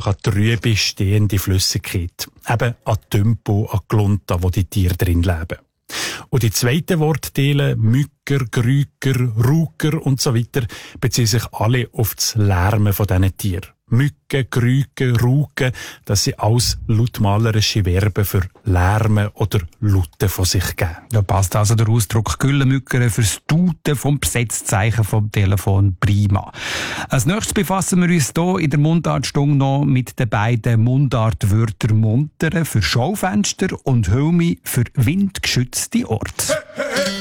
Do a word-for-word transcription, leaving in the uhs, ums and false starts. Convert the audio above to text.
an trübe, stehende Flüssigkeit. Eben an Tümpo, an Glunta, wo die Tiere drin leben. Und die zweiten Wortteile, Mücker, Grüker, Ruker und so weiter, beziehen sich alle auf das Lärmen von diesen Tieren. Mücken, Grüken, Ruken, das sind alles lautmalerische Verben für Lärmen oder Lauten von sich geben. Da passt also der Ausdruck Güllemückere fürs Tuten vom Besetzzeichen vom Telefon prima. Als nächstes befassen wir uns hier in der Mundartstunde noch mit den beiden Mundartwörtern Muntere für Schaufenster und Hülmi für windgeschützte Orte.